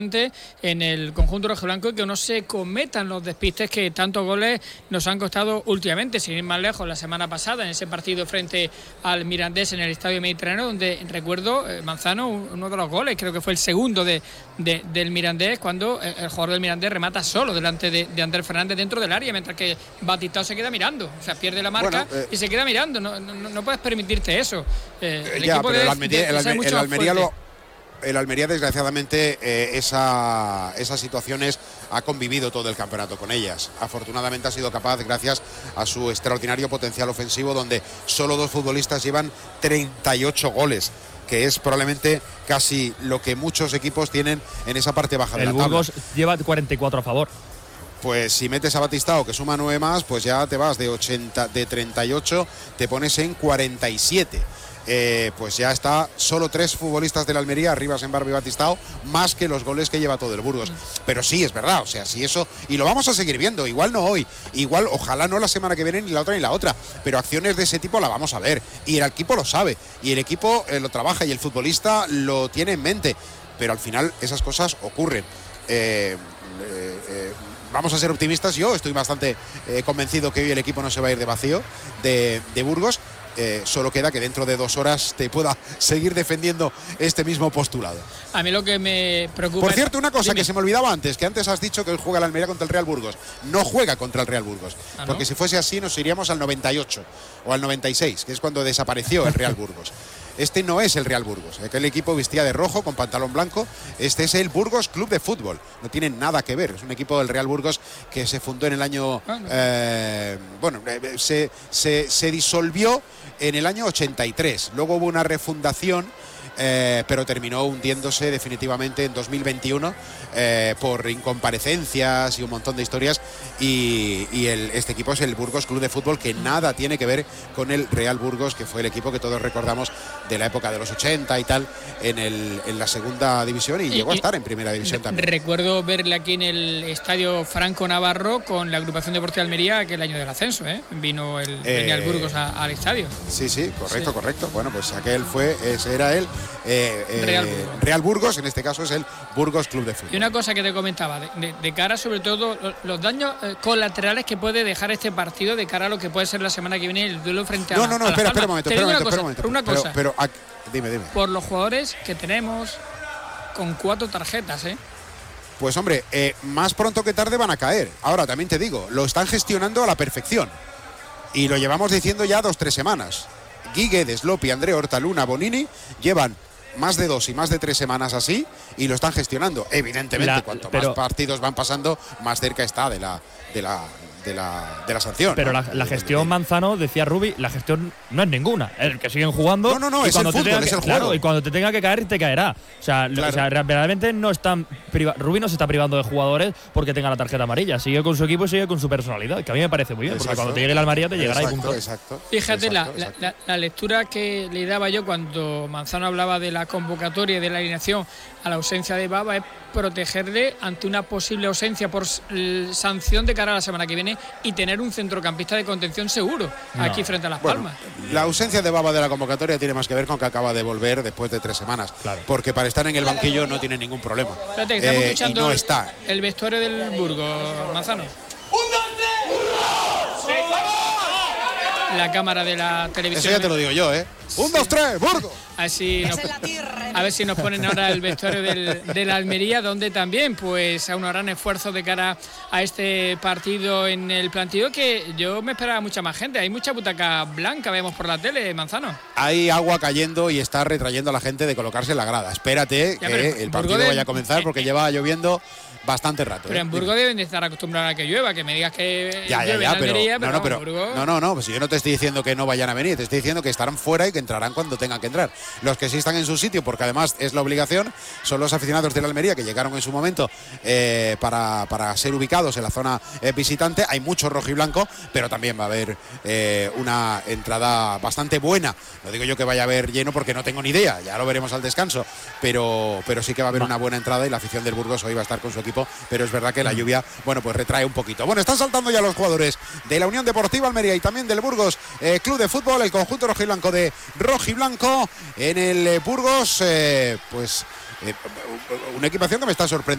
en el conjunto rojiblanco y que no se cometan los despistes que tantos goles nos han costado últimamente. Sin ir más lejos, la semana pasada en ese partido frente al Mirandés en el Estadio Mediterráneo, donde recuerdo Manzano, uno de los goles, creo que fue el segundo del Mirandés, cuando el jugador del Mirandés remata solo delante de Ander Fernández dentro del área, mientras que Batistao se queda mirando, o sea, pierde la marca y se queda mirando. No puedes permitirte eso. El Almería, desgraciadamente, esas situaciones ha convivido todo el campeonato con ellas. Afortunadamente ha sido capaz, gracias a su extraordinario potencial ofensivo, donde solo 2 futbolistas llevan 38 goles, que es probablemente casi lo que muchos equipos tienen en esa parte baja de la tabla. El Burgos lleva 44 a favor. Pues si metes a Batistao, que suma 9 más, pues ya te vas de 38, te pones en 47. Pues ya está solo 3 futbolistas de la Almería, Rivas, Embarbe y Batistao, más que los goles que lleva todo el Burgos. Pero sí, es verdad, o sea, si eso, y lo vamos a seguir viendo, igual no hoy, igual ojalá no la semana que viene, ni la otra, pero acciones de ese tipo la vamos a ver, y el equipo lo sabe, y el equipo lo trabaja, y el futbolista lo tiene en mente, pero al final esas cosas ocurren. Vamos a ser optimistas. Yo estoy bastante convencido que hoy el equipo no se va a ir de vacío de Burgos. Solo queda que dentro de 2 horas te pueda seguir defendiendo este mismo postulado. A mí lo que me preocupa... Por cierto, una cosa que se me olvidaba antes, que antes has dicho que hoy juega la Almería contra el Real Burgos. No juega contra el Real Burgos, ¿no? Porque si fuese así nos iríamos al 98 o al 96, que es cuando desapareció el Real Burgos. Este no es el Real Burgos. Aquel equipo vestía de rojo con pantalón blanco. Este es el Burgos Club de Fútbol. No tiene nada que ver. Es un equipo del Real Burgos que se fundó en el año... se disolvió en el año 83. Luego hubo una refundación, pero terminó hundiéndose definitivamente en 2021 por incomparecencias y un montón de historias. Y este equipo es el Burgos Club de Fútbol, que nada tiene que ver con el Real Burgos, que fue el equipo que todos recordamos de la época de los 80 y tal, en la segunda división, y llegó a estar en primera división también. Recuerdo verle aquí en el estadio Franco Navarro con la agrupación deportiva de Almería aquel año del ascenso, venía el Burgos al estadio. Sí, correcto. Bueno, pues ese era el Real Burgos, en este caso es el Burgos Club de Fútbol. Y una cosa que te comentaba, de cara sobre todo los daños colaterales que puede dejar este partido de cara a lo que puede ser la semana que viene el duelo frente a espera un momento. Pero dime. Por los jugadores que tenemos con 4 tarjetas, Pues hombre, más pronto que tarde van a caer. Ahora también te digo, lo están gestionando a la perfección. Y lo llevamos diciendo ya 2-3 semanas. Guigué, Deslopi, André Horta, Luna, Bonini llevan más de 2 y más de 3 semanas así y lo están gestionando. Evidentemente, cuanto más partidos van pasando, más cerca está de la sanción. Pero la gestión, Manzano, decía Rubi, la gestión no es ninguna. El que siguen jugando. No, es el fútbol, es el juego. Claro, y cuando te tenga que caer, te caerá. O sea, realmente no están Rubi no se está privando de jugadores porque tenga la tarjeta amarilla. Sigue con su equipo y sigue con su personalidad, que a mí me parece muy bien, porque cuando te llegue la Almería te llegará y punto. Fíjate la lectura que le daba yo cuando Manzano hablaba de la convocatoria y de la alineación a la ausencia de Baba, es protegerle ante una posible ausencia por sanción de cara a la semana que viene y tener un centrocampista de contención seguro aquí frente a Las Palmas. La ausencia de Baba de la convocatoria tiene más que ver con que acaba de volver después de 3 semanas. Claro. Porque para estar en el banquillo no tiene ningún problema. Espérate, estamos escuchando y no está. El vestuario del Burgos, Manzano. La cámara de la televisión. Eso ya te lo digo yo, 1, 2, 3, Burgos. A ver si nos ponen ahora el vestuario de la Almería, donde también pues aún harán esfuerzos de cara a este partido en el plantío, que yo me esperaba mucha más gente. Hay mucha butaca blanca, vemos por la tele, Manzano. Hay agua cayendo y está retrayendo a la gente de colocarse en la grada. Espérate que el partido vaya a comenzar, porque lleva lloviendo bastante rato. Pero en Burgos deben de estar acostumbrados a que llueva, que me digas que llueve en Almería, pero si yo no te estoy diciendo que no vayan a venir, te estoy diciendo que estarán fuera y que entrarán cuando tengan que entrar. Los que sí están en su sitio, porque además es la obligación, son los aficionados de la Almería, que llegaron en su momento para ser ubicados en la zona visitante. Hay mucho rojo y blanco, pero también va a haber una entrada bastante buena. No digo yo que vaya a haber lleno porque no tengo ni idea, ya lo veremos al descanso, pero sí que va a haber una buena entrada, y la afición del Burgos hoy va a estar con su equipo, pero es verdad que la lluvia, pues retrae un poquito. Bueno, están saltando ya los jugadores de la Unión Deportiva Almería y también del Burgos Club de Fútbol, el conjunto rojiblanco de rojiblanco en el Burgos, una equipación que me está sorprendiendo.